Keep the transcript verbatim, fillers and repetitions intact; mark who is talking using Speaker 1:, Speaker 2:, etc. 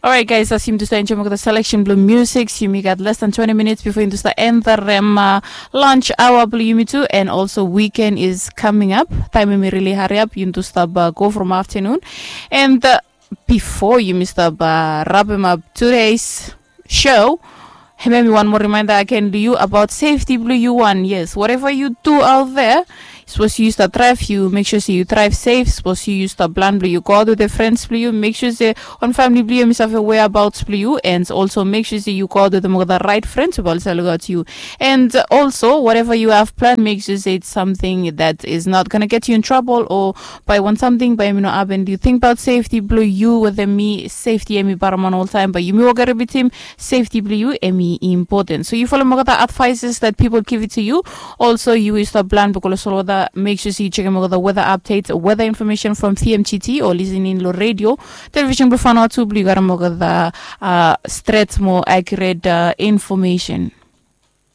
Speaker 1: Alright guys, as you to start enjoying the selection blue music, you got less than twenty minutes before you to start enter um, uh, lunch hour blue you too, and also weekend is coming up. Time me really hurry up, you to start uh, go from afternoon. And uh, before you Mister Uh, wrapping up today's show, maybe one more reminder I can do you about Safety Blue U one. Yes, whatever you do out there, suppose you use the drive, you make sure say you drive safe. Suppose you use the plan blue, you go out with the friends blue, you make sure say on family blue, you miss have a whereabouts blue, and also make sure say you go out with them with the right friends who also look at you. And also whatever you have planned, make sure say it's something that is not gonna get you in trouble, or by one something by me no happen. You think about Safety Blue you with the me safety emi paraman all time, but you me work with him Safety Blue you emi important. So you follow the advices that people give it to you. Also you use the plan because all the make sure you check out the weather updates, weather information from T M T T or listening to radio, television, blue fan or two blue, you got the uh, straight, more accurate uh, information.